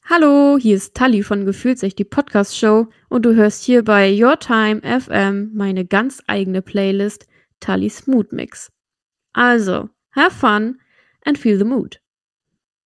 Hallo, hier ist Tali von Gefühlsecht, die Podcast-Show und du hörst hier bei Your Time FM meine ganz eigene Playlist Tally's Mood Mix. Also, have fun and feel the mood.